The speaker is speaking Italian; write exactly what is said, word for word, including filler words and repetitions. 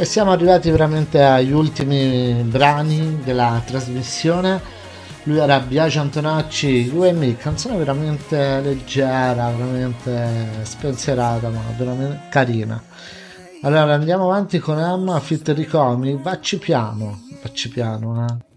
E siamo arrivati veramente agli ultimi brani della trasmissione. Lui era Biagio Antonacci, You and Me, canzone veramente leggera, veramente spensierata, ma veramente carina. Allora andiamo avanti con Emma Fit Ricomi, vacci piano, vacci piano, eh.